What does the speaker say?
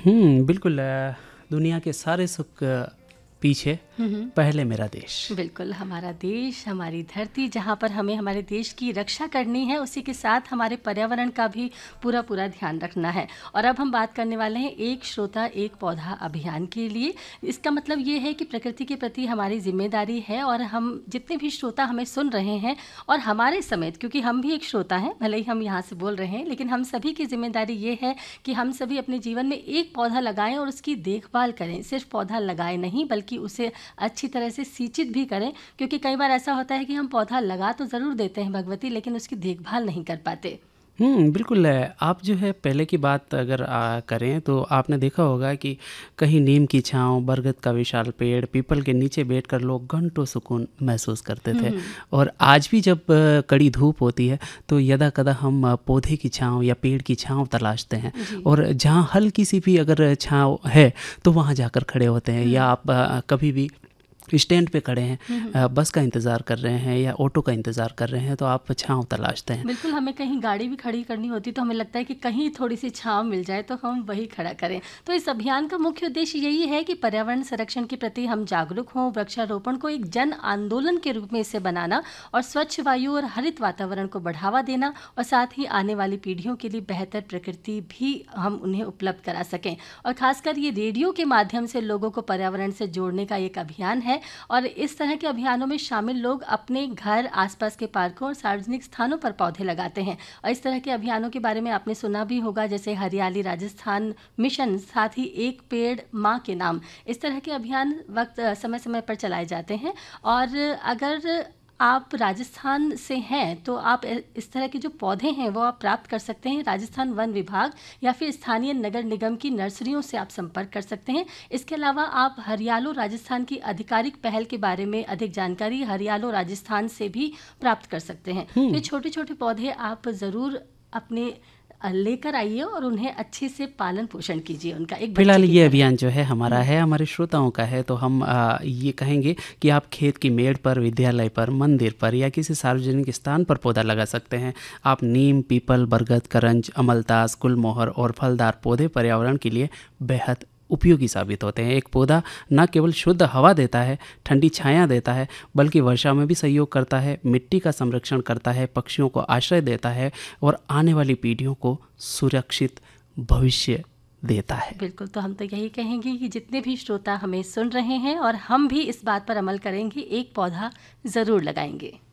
बिल्कुल। दुनिया के सारे सुख पीछे पहले मेरा देश। बिल्कुल, हमारा देश, हमारी धरती, जहाँ पर हमें हमारे देश की रक्षा करनी है, उसी के साथ हमारे पर्यावरण का भी पूरा पूरा ध्यान रखना है। और अब हम बात करने वाले हैं एक श्रोता एक पौधा अभियान के लिए। इसका मतलब ये है कि प्रकृति के प्रति हमारी जिम्मेदारी है और हम जितने भी श्रोता हमें सुन रहे हैं और हमारे समेत, क्योंकि हम भी एक श्रोता हैं, भले ही हम यहाँ से बोल रहे हैं, लेकिन हम सभी की जिम्मेदारी ये है कि हम सभी अपने जीवन में एक पौधा लगाएं और उसकी देखभाल करें। सिर्फ पौधा लगाएं नहीं, बल्कि उसे अच्छी तरह से सिंचित भी करें, क्योंकि कई बार ऐसा होता है कि हम पौधा लगा तो ज़रूर देते हैं भगवती, लेकिन उसकी देखभाल नहीं कर पाते। बिल्कुल है। आप जो है पहले की बात अगर करें तो आपने देखा होगा कि कहीं नीम की छाँव, बरगद का विशाल पेड़, पीपल के नीचे बैठकर लोग घंटों सुकून महसूस करते थे। और आज भी जब कड़ी धूप होती है तो यदा कदा हम पौधे की छाँव या पेड़ की छाँव तलाशते हैं, और जहाँ हल्की सी भी अगर छाँव है तो वहाँ जाकर खड़े होते हैं। या आप कभी भी स्टैंड पे खड़े हैं, बस का इंतज़ार कर रहे हैं या ऑटो का इंतज़ार कर रहे हैं, तो आप छाँव तलाशते हैं। बिल्कुल, हमें कहीं गाड़ी भी खड़ी करनी होती तो हमें लगता है कि कहीं थोड़ी सी छाँव मिल जाए तो हम वही खड़ा करें। तो इस अभियान का मुख्य उद्देश्य यही है कि पर्यावरण संरक्षण के प्रति हम जागरूक हों, वृक्षारोपण को एक जन आंदोलन के रूप में इसे बनाना और स्वच्छ वायु और हरित वातावरण को बढ़ावा देना, और साथ ही आने वाली पीढ़ियों के लिए बेहतर प्रकृति भी हम उन्हें उपलब्ध करा सकें। और खासकर ये रेडियो के माध्यम से लोगों को पर्यावरण से जोड़ने का एक अभियान है। और इस तरह के अभियानों में शामिल लोग अपने घर, आसपास के पार्कों और सार्वजनिक स्थानों पर पौधे लगाते हैं। और इस तरह के अभियानों के बारे में आपने सुना भी होगा, जैसे हरियाली राजस्थान मिशन, साथ ही एक पेड़ माँ के नाम। इस तरह के अभियान वक्त समय समय पर चलाए जाते हैं। और अगर आप राजस्थान से हैं तो आप इस तरह के जो पौधे हैं वो आप प्राप्त कर सकते हैं राजस्थान वन विभाग या फिर स्थानीय नगर निगम की नर्सरियों से आप संपर्क कर सकते हैं। इसके अलावा आप हरियालो राजस्थान की आधिकारिक पहल के बारे में अधिक जानकारी हरियालो राजस्थान से भी प्राप्त कर सकते हैं। तो ये छोटे छोटे पौधे आप ज़रूर अपने लेकर आइए और उन्हें अच्छे से पालन पोषण कीजिए, उनका एक बच्चे फिलहाल की ये तरह। अभियान जो है हमारा है, हमारे श्रोताओं का है, तो हम ये कहेंगे कि आप खेत की मेड़ पर, विद्यालय पर, मंदिर पर या किसी सार्वजनिक स्थान पर पौधा लगा सकते हैं। आप नीम, पीपल, बरगद, करंज, अमलतास, गुलमोहर और फलदार पौधे पर्यावरण के लिए बेहद उपयोगी साबित होते हैं। एक पौधा न केवल शुद्ध हवा देता है, ठंडी छाया देता है, बल्कि वर्षा में भी सहयोग करता है, मिट्टी का संरक्षण करता है, पक्षियों को आश्रय देता है और आने वाली पीढ़ियों को सुरक्षित भविष्य देता है। बिल्कुल, तो हम तो यही कहेंगे कि जितने भी श्रोता हमें सुन रहे हैं और हम भी इस बात पर अमल करेंगे, एक पौधा ज़रूर लगाएंगे।